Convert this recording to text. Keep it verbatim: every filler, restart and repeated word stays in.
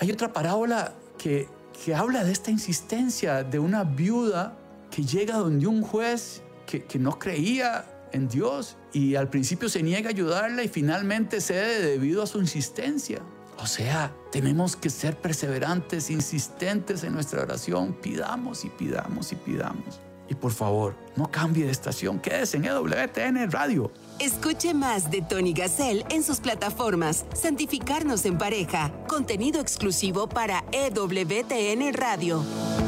Hay otra parábola que, que habla de esta insistencia de una viuda que llega donde un juez que, que no creía en Dios y al principio se niega a ayudarla y finalmente cede debido a su insistencia. O sea, tenemos que ser perseverantes, insistentes en nuestra oración. Pidamos y pidamos y pidamos. Y por favor, no cambie de estación. Quédese en E W T N Radio. Escuche más de Tony Gassel en sus plataformas Santificarnos en Pareja, contenido exclusivo para E W T N Radio.